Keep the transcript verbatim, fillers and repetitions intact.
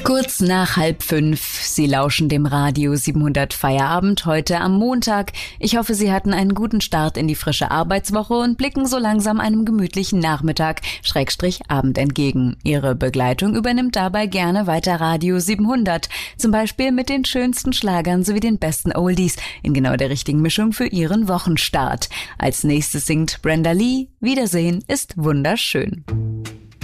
Kurz nach halb fünf. Sie lauschen dem Radio siebenhundert Feierabend heute am Montag. Ich hoffe, Sie hatten einen guten Start in die frische Arbeitswoche und blicken so langsam einem gemütlichen Nachmittag, Schrägstrich Abend entgegen. Ihre Begleitung übernimmt dabei gerne weiter Radio siebenhundert. Zum Beispiel mit den schönsten Schlagern sowie den besten Oldies in genau der richtigen Mischung für Ihren Wochenstart. Als nächstes singt Brenda Lee: Wiedersehen ist wunderschön.